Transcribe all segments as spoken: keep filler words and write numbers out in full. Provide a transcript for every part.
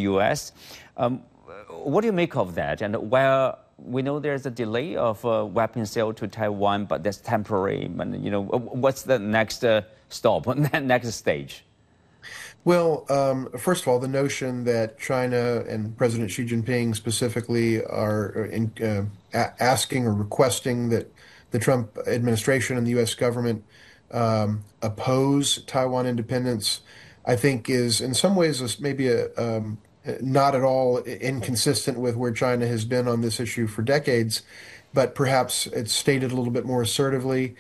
U S. Um, what do you make of that? And where we know there's a delay of uh, weapon sale to Taiwan, but that's temporary. And, you know, what's the next uh, stop, next stage? Well, um, first of all, the notion that China and President Xi Jinping specifically are in, uh, a- asking or requesting that the Trump administration and the U S government um, oppose Taiwan independence, I think is in some ways is maybe a, um, not at all inconsistent with where China has been on this issue for decades, but perhaps it's stated a little bit more assertively.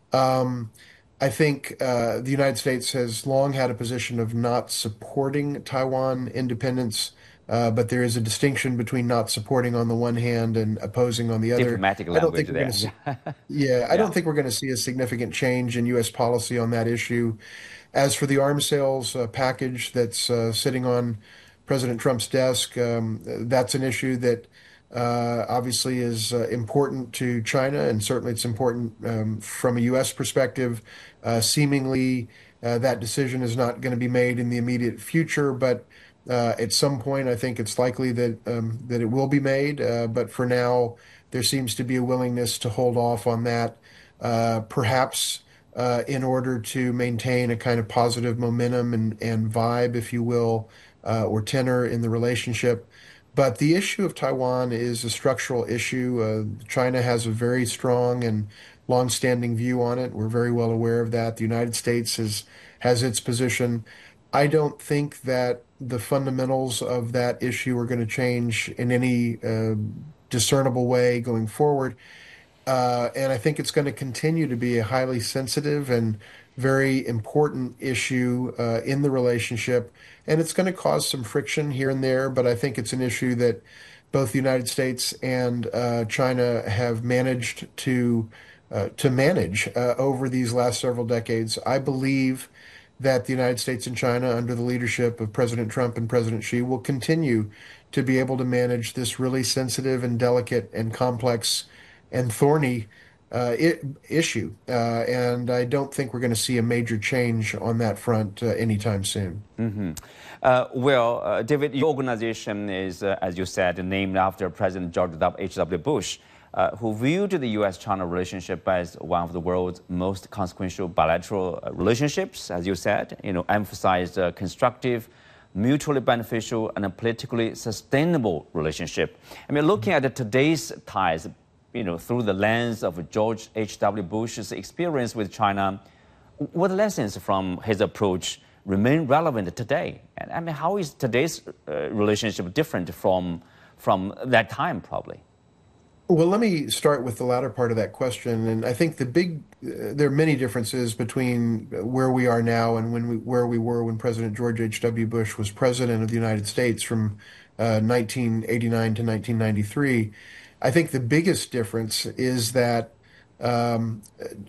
Um, I think uh, the United States has long had a position of not supporting Taiwan independence, uh, but there is a distinction between not supporting on the one hand and opposing on the other. Diplomatic I don't language think we're going there. to see, yeah, I don't Yeah. think we're going to see a significant change in U S policy on that issue. As for the arms sales uh, package that's uh, sitting on President Trump's desk, um, that's an issue that uh, obviously is uh, important to China, and certainly it's important um, from a U S perspective. Uh, seemingly, uh, that decision is not going to be made in the immediate future, but uh, at some point, I think it's likely that um, that it will be made. Uh, but for now, there seems to be a willingness to hold off on that, uh, perhaps uh, in order to maintain a kind of positive momentum and, and vibe, if you will, uh, or tenor in the relationship. But the issue of Taiwan is a structural issue. Uh, China has a very strong and longstanding view on it. We're very well aware of that. The United States has has its position. I don't think that the fundamentals of that issue are going to change in any uh, discernible way going forward. Uh, and I think it's going to continue to be a highly sensitive and very important issue uh, in the relationship. And it's going to cause some friction here and there, but I think it's an issue that both the United States and uh, China have managed to uh, to manage uh, over these last several decades. I believe that the United States and China, under the leadership of President Trump and President Xi, will continue to be able to manage this really sensitive and delicate and complex and thorny uh, I issue. Uh, and I don't think we're going to see a major change on that front uh, anytime soon. Mm-hmm. Uh, well, uh, David, your organization is, uh, as you said, named after President George H W. Bush, uh, who viewed the U S China relationship as one of the world's most consequential bilateral relationships, as you said, you know, emphasized a constructive, mutually beneficial, and a politically sustainable relationship. I mean, looking at today's ties, you know, through the lens of George H W. Bush's experience with China, what lessons from his approach remain relevant today? And I mean, how is today's uh, relationship different from, from that time, probably? Well, let me start with the latter part of that question. And I think the big, uh, there are many differences between where we are now and when we, where we were when President George H W. Bush was president of the United States from uh, nineteen eighty-nine to nineteen ninety-three. I think the biggest difference is that um,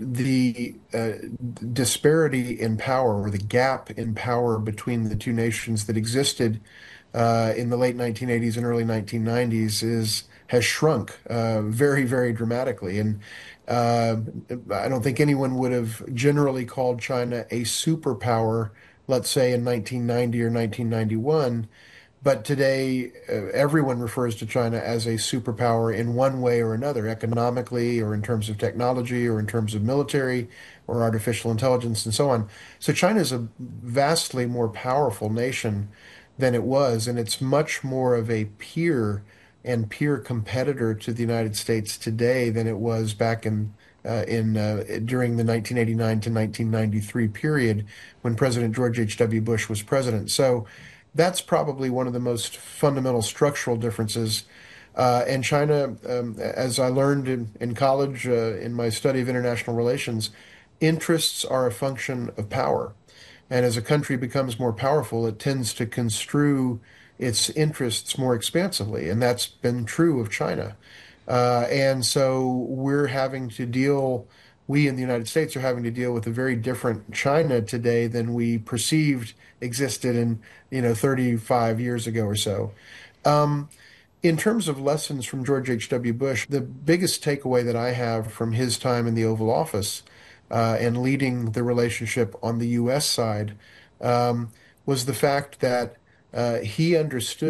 the uh, disparity in power, or the gap in power between the two nations that existed uh, in the late nineteen eighties and early nineteen nineties is has shrunk uh, very, very dramatically. And uh, I don't think anyone would have generally called China a superpower, let's say in nineteen ninety or nineteen ninety-one. But today, uh, everyone refers to China as a superpower in one way or another, economically, or in terms of technology, or in terms of military, or artificial intelligence, and so on. So China is a vastly more powerful nation than it was, and it's much more of a peer and peer competitor to the United States today than it was back in uh, in uh, during the nineteen eighty-nine to nineteen ninety-three period when President George H W. Bush was president. So that's probably one of the most fundamental structural differences. Uh, and China, um, as I learned in, in college, uh, in my study of international relations, interests are a function of power. And as a country becomes more powerful, it tends to construe its interests more expansively. And that's been true of China. Uh, and so we're having to deal, we in the United States are having to deal with a very different China today than we perceived existed in, you know, thirty-five years ago or so. Um, in terms of lessons from George H W. Bush, the biggest takeaway that I have from his time in the Oval Office uh, and leading the relationship on the U S side um, was the fact that uh, he understood